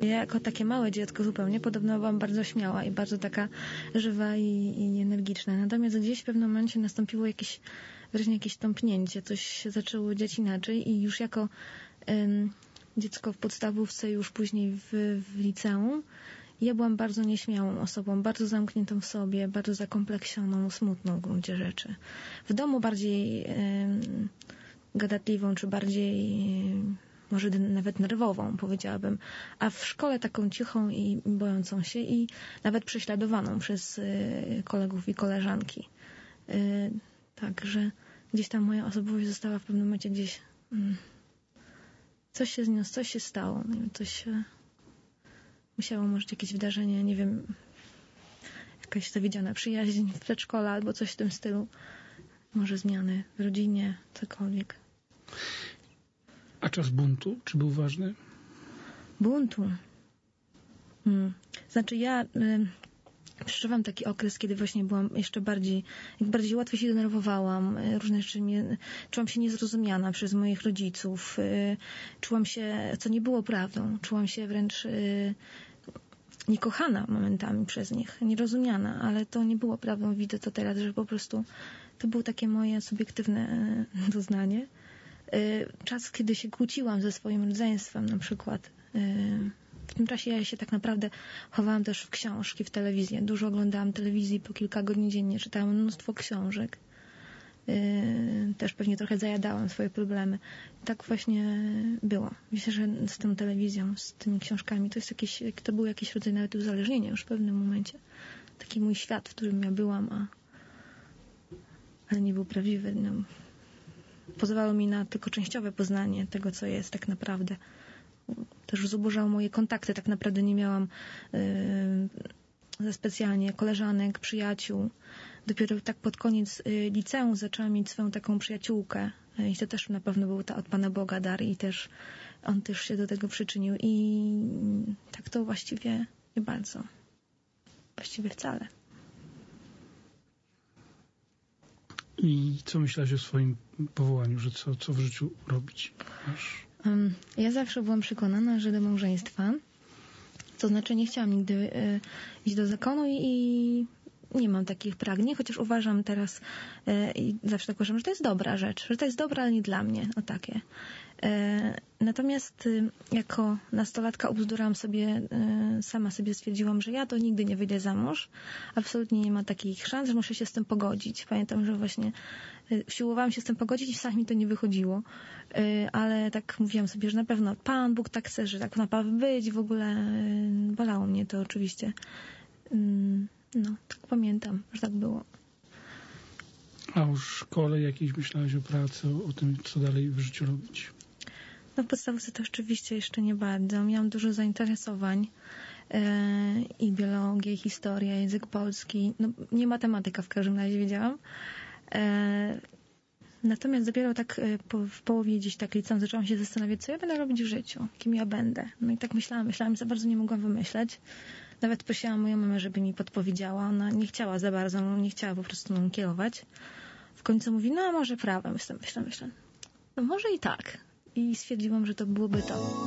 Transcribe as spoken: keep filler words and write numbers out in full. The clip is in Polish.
Ja jako takie małe dziecko zupełnie podobno byłam bardzo śmiała i bardzo taka żywa i, i energiczna. Natomiast gdzieś w pewnym momencie nastąpiło jakieś, wyraźnie jakieś tąpnięcie. Coś się zaczęło dziać inaczej i już jako ym, dziecko w podstawówce, już później w, w liceum, ja byłam bardzo nieśmiałą osobą, bardzo zamkniętą w sobie, bardzo zakompleksioną, smutną w gruncie rzeczy. W domu bardziej ym, gadatliwą, czy bardziej może nawet nerwową, powiedziałabym, a w szkole taką cichą i bojącą się i nawet prześladowaną przez y, kolegów i koleżanki. Y, Także gdzieś tam moja osobowość została w pewnym momencie gdzieś y, coś się z nią, coś się stało, nie wiem, coś y, musiało może jakieś wydarzenie, nie wiem, jakaś zawiedziona przyjaźń w przedszkole albo coś w tym stylu, może zmiany w rodzinie, cokolwiek. A czas buntu, czy był ważny? Buntu. Hmm. Znaczy ja y, przeżywam taki okres, kiedy właśnie byłam jeszcze bardziej, jak bardziej łatwo się denerwowałam, y, różne rzeczy mnie, czułam się niezrozumiana przez moich rodziców, y, czułam się, co nie było prawdą, czułam się wręcz y, niekochana momentami przez nich, nierozumiana, ale to nie było prawdą, widzę to teraz, że po prostu to było takie moje subiektywne y, doznanie. Czas, kiedy się kłóciłam ze swoim rodzeństwem na przykład. W tym czasie ja się tak naprawdę chowałam też w książki, w telewizję. Dużo oglądałam telewizji, po kilka godzin dziennie czytałam mnóstwo książek. Też pewnie trochę zajadałam swoje problemy. Tak właśnie było. Myślę, że z tą telewizją, z tymi książkami to jest jakieś, to był jakiś rodzaj nawet uzależnienia już w pewnym momencie. Taki mój świat, w którym ja byłam, a ale nie był prawdziwy. No. Pozwalało mi na tylko częściowe poznanie tego, co jest tak naprawdę. Też zubożało moje kontakty. Tak naprawdę nie miałam yy, za specjalnie koleżanek, przyjaciół. Dopiero tak pod koniec yy, liceum zaczęłam mieć swoją taką przyjaciółkę. Yy, I to też na pewno był ta od Pana Boga dar i też on też się do tego przyczynił. I yy, tak to właściwie nie bardzo. Właściwie wcale. I co myślałaś o swoim powołaniu, że co, co w życiu robić? Masz... Um, ja zawsze byłam przekonana, że do małżeństwa, to znaczy nie chciałam nigdy y, iść do zakonu i, i nie mam takich pragnień, chociaż uważam teraz y, i zawsze tak uważam, że to jest dobra rzecz, że to jest dobra, ale nie dla mnie, o takie. Y, natomiast y, jako nastolatka ubzdurałam sobie, y, sama sobie stwierdziłam, że ja to nigdy nie wyjdę za mąż. Absolutnie nie ma takich szans, że muszę się z tym pogodzić. Pamiętam, że właśnie y, siłowałam się z tym pogodzić i wcale mi to nie wychodziło. Y, ale tak mówiłam sobie, że na pewno Pan Bóg tak chce, że tak ma być. W ogóle y, bolało mnie to oczywiście. Y, no, tak pamiętam, że tak było. A o szkole jakiejś myślałaś, o pracy, o, o tym, co dalej w życiu robić? No w podstawce to rzeczywiście jeszcze nie bardzo. Miałam dużo zainteresowań yy, i biologia, i historia, język polski. No, nie matematyka w każdym razie wiedziałam. Yy, natomiast dopiero tak yy, po, w połowie gdzieś tak liceum zaczęłam się zastanawiać, co ja będę robić w życiu, kim ja będę. No i tak myślałam, myślałam, za bardzo nie mogłam wymyśleć. Nawet prosiłam moją mamę, żeby mi podpowiedziała. Ona nie chciała za bardzo, nie chciała po prostu mną kierować. W końcu mówi, no a może prawem. Myślę, myślę, myślę. No może i tak. I stwierdziłam, że to byłoby to.